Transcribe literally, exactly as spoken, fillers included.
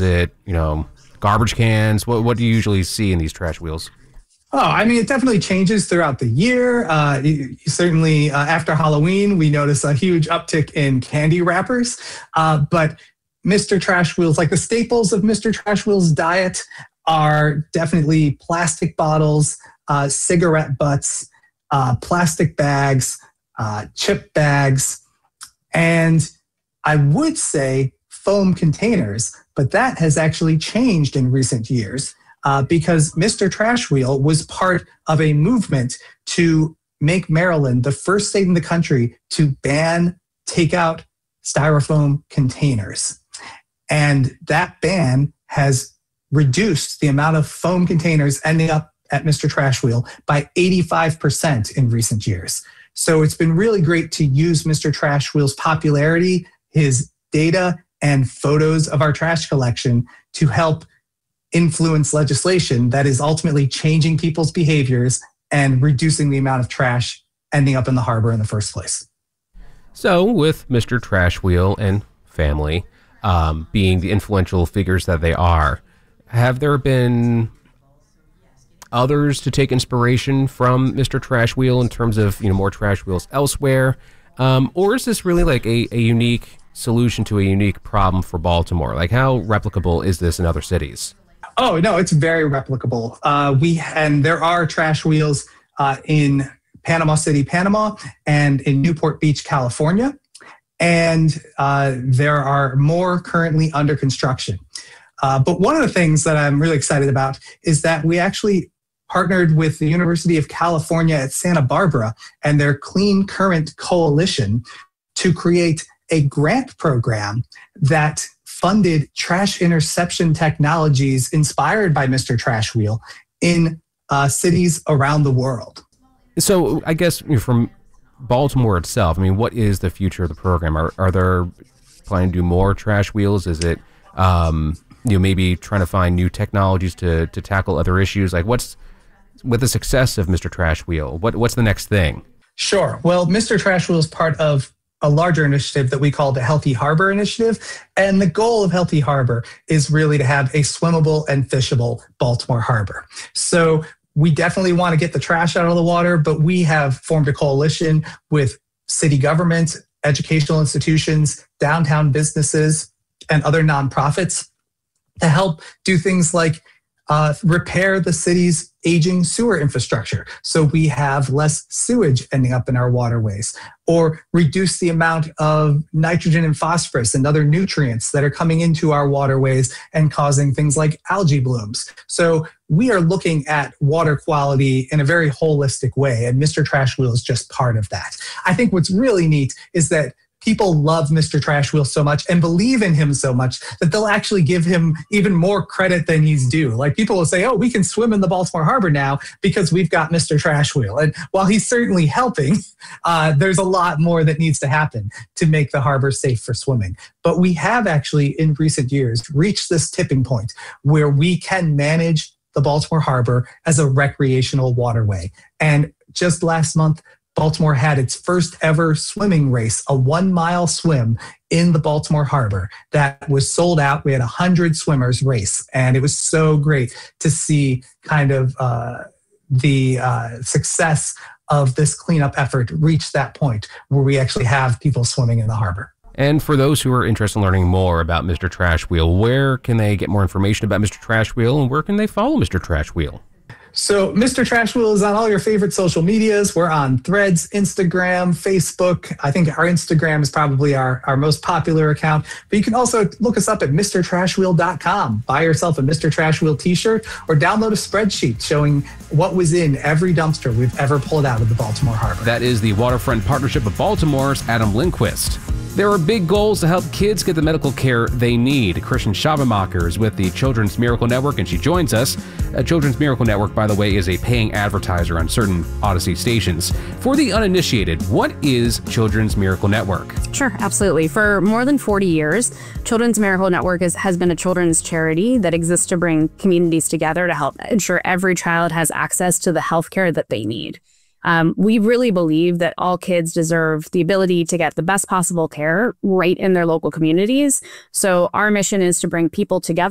it, you know, garbage cans? What, what do you usually see in these trash wheels? Oh, I mean, it definitely changes throughout the year. Uh, you, you certainly, uh, after Halloween, we notice a huge uptick in candy wrappers. Uh, but Mister Trash Wheels, like the staples of Mister Trash Wheels' diet, are definitely plastic bottles, uh, cigarette butts, uh, plastic bags, uh, chip bags, and I would say foam containers, but that has actually changed in recent years. Uh, because Mister Trash Wheel was part of a movement to make Maryland the first state in the country to ban takeout styrofoam containers. And that ban has reduced the amount of foam containers ending up at Mister Trash Wheel by eighty-five percent in recent years. So it's been really great to use Mister Trash Wheel's popularity, his data, and photos of our trash collection to help influence legislation that is ultimately changing people's behaviors and reducing the amount of trash ending up in the harbor in the first place. So with Mister Trash Wheel and family um, being the influential figures that they are, have there been others to take inspiration from Mister Trash Wheel in terms of, you know, more trash wheels elsewhere? Um, or is this really like a, a unique solution to a unique problem for Baltimore? Like, how replicable is this in other cities? Oh, no, it's very replicable. Uh, we and there are trash wheels uh, in Panama City, Panama, and in Newport Beach, California. And uh, there are more currently under construction. Uh, but one of the things that I'm really excited about is that we actually partnered with the University of California at Santa Barbara and their Clean Current Coalition to create a grant program that funded trash interception technologies inspired by Mister Trash Wheel in uh, cities around the world. So I guess, you know, from Baltimore itself, I mean, what is the future of the program? Are, are there planning to do more trash wheels? Is it, um, you know, maybe trying to find new technologies to, to tackle other issues? Like, what's, with the success of Mister Trash Wheel, what, what's the next thing? Sure. Well, Mister Trash Wheel is part of a larger initiative that we call the Healthy Harbor Initiative. And the goal of Healthy Harbor is really to have a swimmable and fishable Baltimore Harbor. So we definitely want to get the trash out of the water, but we have formed a coalition with city government, educational institutions, downtown businesses, and other nonprofits to help do things like uh, repair the city's aging sewer infrastructure so we have less sewage ending up in our waterways, or reduce the amount of nitrogen and phosphorus and other nutrients that are coming into our waterways and causing things like algae blooms. So we are looking at water quality in a very holistic way, and Mister Trash Wheel is just part of that. I think what's really neat is that people love Mister Trash Wheel so much and believe in him so much that they'll actually give him even more credit than he's due. Like, people will say, oh, we can swim in the Baltimore Harbor now because we've got Mister Trash Wheel. And while he's certainly helping, uh, there's a lot more that needs to happen to make the harbor safe for swimming. But we have actually, in recent years, reached this tipping point where we can manage the Baltimore Harbor as a recreational waterway. And just last month, Baltimore had its first ever swimming race, a one mile swim in the Baltimore Harbor that was sold out. We had one hundred swimmers race, and it was so great to see kind of uh, the uh, success of this cleanup effort reach that point where we actually have people swimming in the harbor. And for those who are interested in learning more about Mister Trash Wheel, where can they get more information about Mister Trash Wheel, and where can they follow Mister Trash Wheel? So Mister Trash Wheel is on all your favorite social medias. We're on Threads, Instagram, Facebook. I think our Instagram is probably our, our most popular account. But you can also look us up at Mr Trash Wheel dot com. Buy yourself a Mister Trash Wheel t-shirt or download a spreadsheet showing what was in every dumpster we've ever pulled out of the Baltimore Harbor. That is the Waterfront Partnership of Baltimore's Adam Lindquist. There are big goals to help kids get the medical care they need. Christian Schabenmacher is with the Children's Miracle Network, and she joins us. Uh, Children's Miracle Network, by the way, is a paying advertiser on certain Odyssey stations. For the uninitiated, what is Children's Miracle Network? Sure, absolutely. For more than forty years, Children's Miracle Network is, has been a children's charity that exists to bring communities together to help ensure every child has access to the health care that they need. Um, we really believe that all kids deserve the ability to get the best possible care right in their local communities. So our mission is to bring people together